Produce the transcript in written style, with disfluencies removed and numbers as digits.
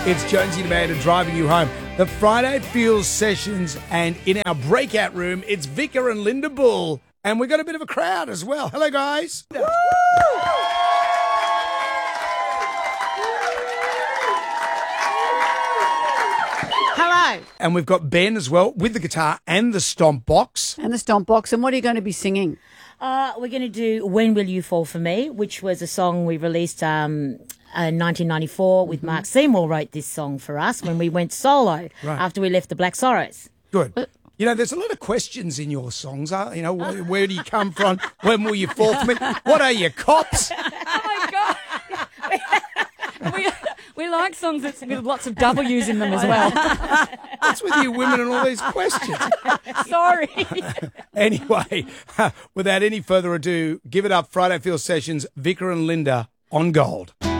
It's Jonesy and Amanda driving you home. The Friday Feels Sessions, and in our breakout room, it's Vicar and Linda Bull. And we've got a bit of a crowd as well. Hello, guys. Woo! Hello. And we've got Ben as well with the guitar and the stomp box. And the stomp box. And what are you going to be singing? We're going to do When Will You Fall For Me, which was a song we released in 1994 with Mark Seymour wrote this song for us when we went solo after we left the Black Sorrows. Good. You know, there's a lot of questions in your songs. You know, where do you come from? When will you fall for me? What are you, cops? Oh, my God. We like songs with lots of W's in them as well. What's with you women and all these questions? Sorry. Anyway, without any further ado, give it up. Friday Feels Sessions, Vicar and Linda on Gold.